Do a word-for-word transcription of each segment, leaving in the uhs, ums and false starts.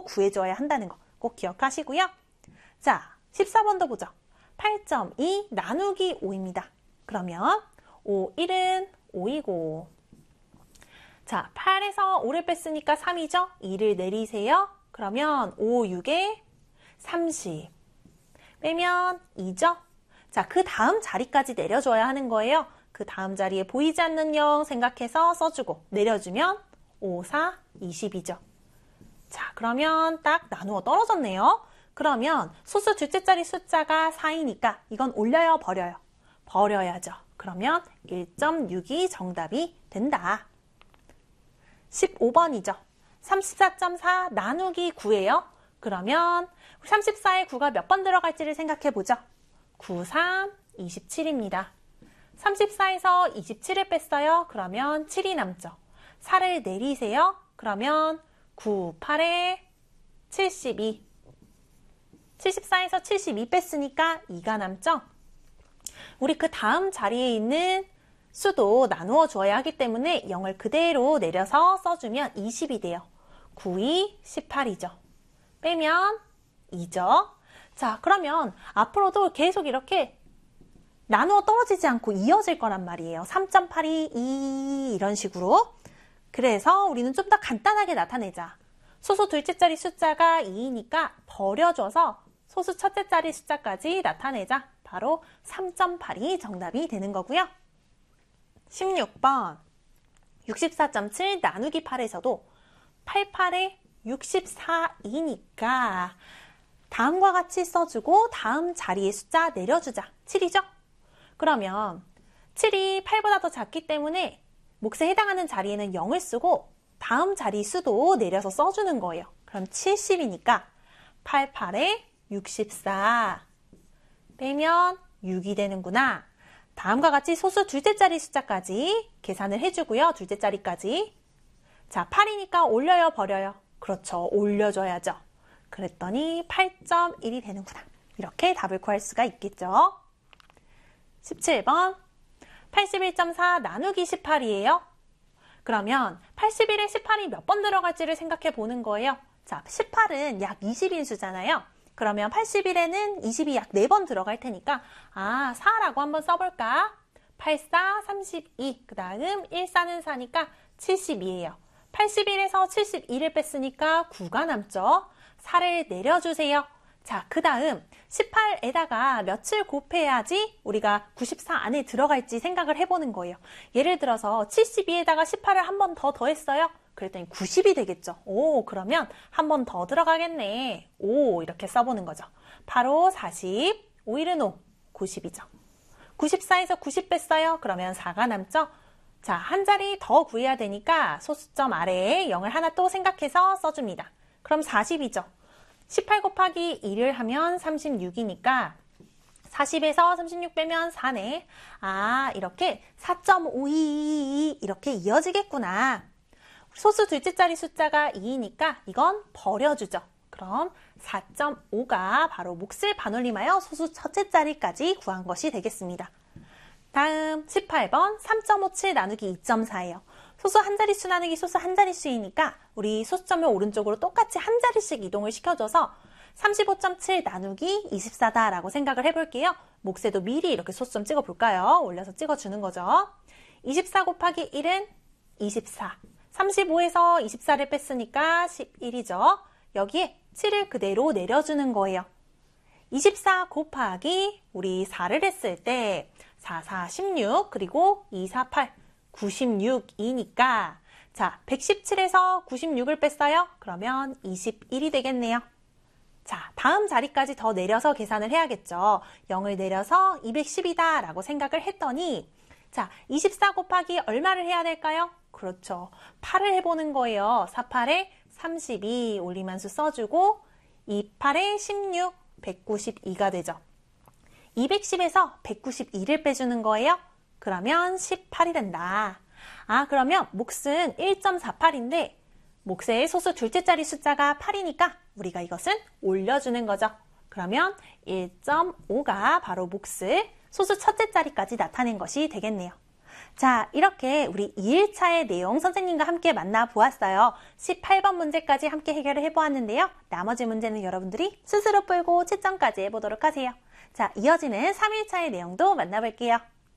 자리로 구해줘야 한다는 거 꼭 기억하시고요. 자, 십사 번도 보죠. 팔 점 이 나누기 오입니다. 그러면 오, 일은 오이고. 자, 팔에서 오를 뺐으니까 삼이죠? 이를 내리세요. 그러면 오, 육에 삼십. 빼면 이죠? 자, 그 다음 자리까지 내려줘야 하는 거예요. 그 다음 자리에 보이지 않는 영 생각해서 써주고 내려주면 오, 사, 이십이죠. 자, 그러면 딱 나누어 떨어졌네요. 그러면 소수 둘째 자리 숫자가 사이니까 이건 올려요, 버려요? 버려야죠. 그러면 일 점 육이 정답이 된다. 십오 번이죠. 삼십사 점 사 나누기 구예요. 그러면 삼십사에 구가 몇 번 들어갈지를 생각해 보죠. 구, 삼, 이십칠입니다. 삼십사에서 이십칠을 뺐어요. 그러면 칠이 남죠. 사를 내리세요. 그러면 구, 팔에 칠십이. 칠십사에서 칠십이 뺐으니까 이가 남죠. 우리 그 다음 자리에 있는 수도 나누어 주어야 하기 때문에 영을 그대로 내려서 써주면 이십이 돼요. 구, 이, 십팔이죠. 빼면 이죠. 자, 그러면 앞으로도 계속 이렇게 나누어 떨어지지 않고 이어질 거란 말이에요. 삼 점 팔이 이 이런 식으로. 그래서 우리는 좀 더 간단하게 나타내자. 소수 둘째 자리 숫자가 이이니까 버려줘서 소수 첫째 자리 숫자까지 나타내자. 바로 삼 점 팔이 정답이 되는 거고요. 십육 번 육십사 점 칠 나누기 팔에서도 팔십팔에 육십사이니까 다음과 같이 써주고 다음 자리의 숫자 내려주자. 칠이죠? 그러면 칠이 팔보다 더 작기 때문에 몫에 해당하는 자리에는 영을 쓰고 다음 자리 수도 내려서 써주는 거예요. 그럼 칠십이니까 팔십팔에 육십사 빼면 육이 되는구나. 다음과 같이 소수 둘째 자리 숫자까지 계산을 해주고요. 둘째 자리까지. 자, 팔이니까 올려요, 버려요? 그렇죠. 올려줘야죠. 그랬더니 팔 점 일이 되는구나. 이렇게 답을 구할 수가 있겠죠. 십칠 번 팔십일 점 사 나누기 십팔이에요. 그러면 팔십일에 십팔이 몇 번 들어갈지를 생각해 보는 거예요. 자, 십팔은 약 이십인 수잖아요. 그러면 팔십일에는 이십이 약 네 번 들어갈 테니까 아, 사라고 한번 써볼까? 팔, 사, 삼십이. 그 다음 일, 사는 사니까 칠십이에요. 팔십일에서 칠십이를 뺐으니까 구가 남죠. 사를 내려주세요. 자, 그 다음 십팔에다가 몇을 곱해야지 우리가 구십사 안에 들어갈지 생각을 해보는 거예요. 예를 들어서 칠십이에다가 십팔을 한 번 더 더했어요. 그랬더니 구십이 되겠죠. 오, 그러면 한 번 더 들어가겠네. 오, 이렇게 써보는 거죠. 바로 사십, 오, 일은 오, 구십이죠. 구십사에서 구십 뺐어요. 그러면 사가 남죠. 자, 한 자리 더 구해야 되니까 소수점 아래에 영을 하나 또 생각해서 써줍니다. 그럼 사십이죠. 십팔 곱하기 일을 하면 삼십육이니까 사십에서 삼십육 빼면 사네. 아, 이렇게 사 점 오이 이렇게 이어지겠구나. 소수 둘째 자리 숫자가 이이니까 이건 버려주죠. 그럼 사 점 오가 바로 몫을 반올림하여 소수 첫째 자리까지 구한 것이 되겠습니다. 다음 십팔 번 삼 점 오칠 나누기 이 점 사예요. 소수 한 자릿수 나누기 소수 한 자릿수이니까 우리 소수점을 오른쪽으로 똑같이 한 자릿씩 이동을 시켜줘서 삼십오 점 칠 나누기 이십사다라고 생각을 해볼게요. 몫에도 미리 이렇게 소수점 찍어볼까요? 올려서 찍어주는 거죠. 이십사 곱하기 일은 이십사. 삼십오에서 이십사를 뺐으니까 십일이죠. 여기에 칠을 그대로 내려주는 거예요. 이십사 곱하기 우리 사를 했을 때 사, 사, 십육 그리고 이, 사, 팔, 구십육이니까 자, 백십칠에서 구십육을 뺐어요. 그러면 이십일이 되겠네요. 자, 다음 자리까지 더 내려서 계산을 해야겠죠. 영을 내려서 이백십이다 라고 생각을 했더니 자, 이십사 곱하기 얼마를 해야 될까요? 그렇죠. 팔을 해보는 거예요. 사, 팔에 삼십이 올림한수 써주고 이, 팔에 십육, 백구십이가 되죠. 이백십에서 백구십이를 빼주는 거예요. 그러면 십팔이 된다. 아, 그러면 몫은 일 점 사팔인데 몫의 소수 둘째 자리 숫자가 팔이니까 우리가 이것은 올려주는 거죠. 그러면 일 점 오가 바로 몫을 소수 첫째 자리까지 나타낸 것이 되겠네요. 자, 이렇게 우리 이 일차의 내용 선생님과 함께 만나보았어요. 십팔 번 문제까지 함께 해결을 해보았는데요. 나머지 문제는 여러분들이 스스로 풀고 채점까지 해보도록 하세요. 자, 이어지는 삼 일차의 내용도 만나볼게요.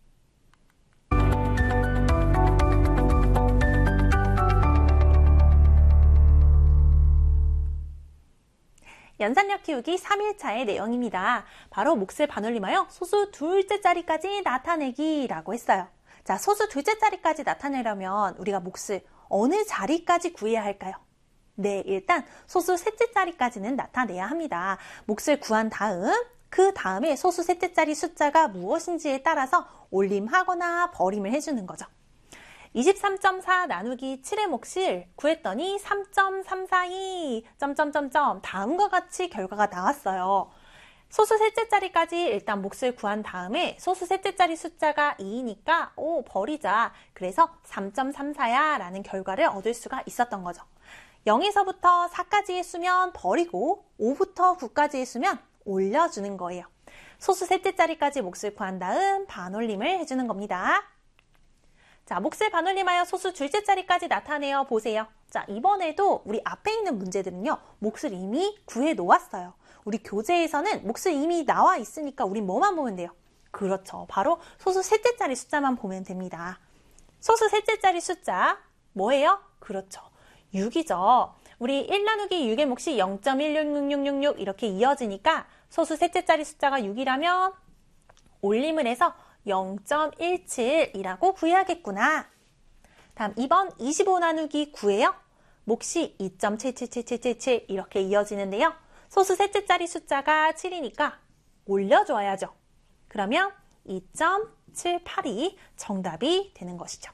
연산력 키우기 삼 일차의 내용입니다. 바로 몫을 반올림하여 소수 둘째 자리까지 나타내기라고 했어요. 자, 소수 둘째 자리까지 나타내려면 우리가 몫을 어느 자리까지 구해야 할까요? 네, 일단 소수 셋째 자리까지는 나타내야 합니다. 몫을 구한 다음 그 다음에 소수 셋째 자리 숫자가 무엇인지에 따라서 올림하거나 버림을 해주는 거죠. 이십삼 점 사 나누기 칠의 몫을 구했더니 삼 점 삼사이 점점점점 다음과 같이 결과가 나왔어요. 소수 셋째 자리까지 일단 몫을 구한 다음에 소수 셋째 자리 숫자가 이이니까 오 버리자. 그래서 삼 점 삼사야 라는 결과를 얻을 수가 있었던 거죠. 영에서부터 사까지의 수면 버리고 오부터 구까지의 수면 올려주는 거예요. 소수 셋째 자리까지 몫을 구한 다음 반올림을 해주는 겁니다. 자, 몫을 반올림하여 소수 둘째 자리까지 나타내어 보세요. 자, 이번에도 우리 앞에 있는 문제들은요, 몫을 이미 구해 놓았어요. 우리 교재에서는 몫을 이미 나와 있으니까 우린 뭐만 보면 돼요? 그렇죠. 바로 소수 셋째 자리 숫자만 보면 됩니다. 소수 셋째 자리 숫자 뭐예요? 그렇죠. 육이죠. 우리 일 나누기 육의 몫이 영 점 일육육육육육 이렇게 이어지니까 소수 셋째 자리 숫자가 육이라면 올림을 해서 영 점 일칠이라고 구해야겠구나. 다음 이 번 이십오 나누기 구예요. 몫이 이 점 칠칠칠칠칠칠 이렇게 이어지는데요. 소수 셋째 자리 숫자가 칠이니까 올려줘야죠. 그러면 이 점 칠팔이 정답이 되는 것이죠.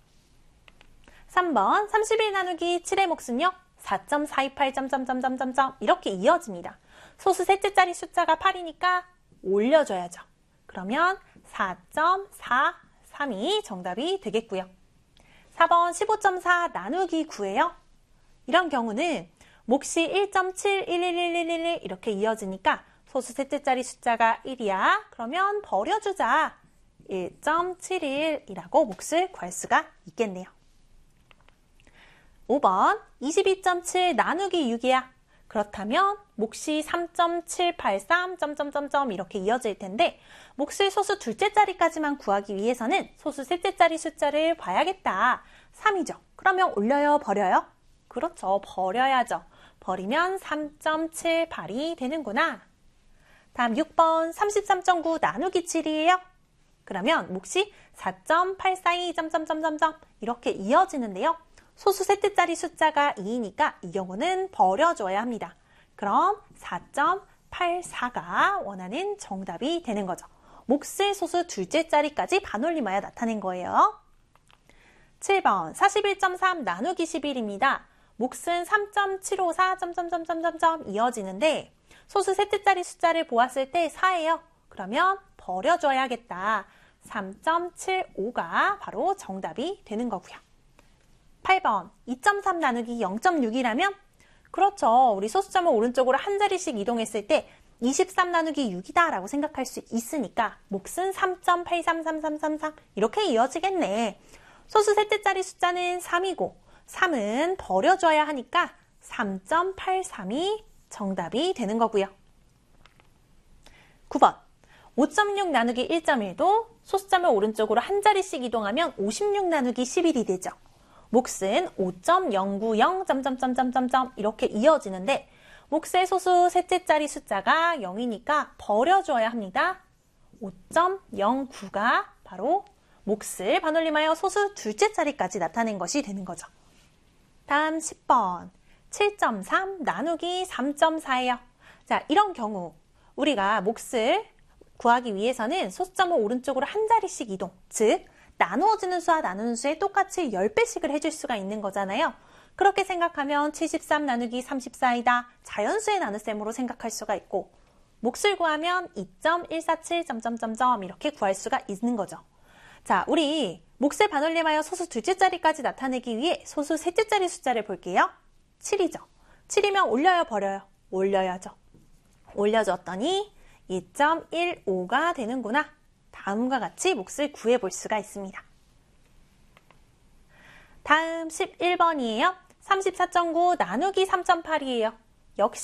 삼 번 삼십일 나누기 칠의 몫은요. 사 점 사이팔 점점점점점 이렇게 이어집니다. 소수 셋째 자리 숫자가 팔이니까 올려줘야죠. 그러면 사 점 사삼이 정답이 되겠고요. 사 번 십오 점 사 나누기 구예요. 이런 경우는 몫이 일 점 칠일일일일일 이렇게 이어지니까 소수 셋째 자리 숫자가 일이야. 그러면 버려주자. 일 점 칠일이라고 몫을 구할 수가 있겠네요. 오 번 이십이 점 칠 나누기 육이야. 그렇다면 몫이 삼 점 칠팔삼 점점점점 이렇게 이어질 텐데 몫을 소수 둘째 자리까지만 구하기 위해서는 소수 셋째 자리 숫자를 봐야겠다. 삼이죠. 그러면 올려요, 버려요? 그렇죠. 버려야죠. 버리면 삼 점 칠팔이 되는구나. 다음 육 번 삼십삼 점 구 나누기 칠이에요. 그러면 몫이 사 점 팔사이 점점점점점 이렇게 이어지는데요. 소수 셋째 자리 숫자가 이이니까 이 경우는 버려줘야 합니다. 그럼 사 점 팔사가 원하는 정답이 되는 거죠. 몫을 소수 둘째 자리까지 반올림하여 나타낸 거예요. 칠 번 사십일 점 삼 나누기 십일입니다. 몫은 삼 점 칠오사 점점점점점 이어지는데 소수 셋째 자리 숫자를 보았을 때 사예요. 그러면 버려줘야겠다. 삼 점 칠오가 바로 정답이 되는 거고요. 팔 번 이 점 삼 나누기 영 점 육이라면 그렇죠. 우리 소수점을 오른쪽으로 한 자리씩 이동했을 때 이십삼 나누기 육이다 라고 생각할 수 있으니까 몫은 삼 점 팔삼삼삼삼삼 이렇게 이어지겠네. 소수 셋째 자리 숫자는 삼이고 삼은 버려줘야 하니까 삼 점 팔삼이 정답이 되는 거고요. 구 번 오 점 육 나누기 일 점 일도 소수점을 오른쪽으로 한 자리씩 이동하면 오십육 나누기 십일이 되죠. 몫은 오 점 영구영 점점점점점 이렇게 이어지는데 몫의 소수 셋째 자리 숫자가 영이니까 버려줘야 합니다. 오 점 영구가 바로 몫을 반올림하여 소수 둘째 자리까지 나타낸 것이 되는 거죠. 다음 십 번 칠 점 삼 나누기 삼 점 사예요. 자, 이런 경우 우리가 몫을 구하기 위해서는 소수점을 오른쪽으로 한 자리씩 이동, 즉 나누어지는 수와 나누는 수에 똑같이 십 배씩을 해줄 수가 있는 거잖아요. 그렇게 생각하면 칠십삼 나누기 삼십사이다. 자연수의 나눗셈으로 생각할 수가 있고 몫을 구하면 이 점 일사칠 점점점점 이렇게 구할 수가 있는 거죠. 자, 우리 몫을 반올림하여 소수 둘째 자리까지 나타내기 위해 소수 셋째 자리 숫자를 볼게요. 칠이죠. 칠이면 올려요, 버려요? 올려야죠. 올려줬더니 이 점 일오가 되는구나. 다음과 같이 몫을 구해볼 수가 있습니다. 다음 십일 번이에요. 삼십사 점 구 나누기 삼 점 팔이에요. 역시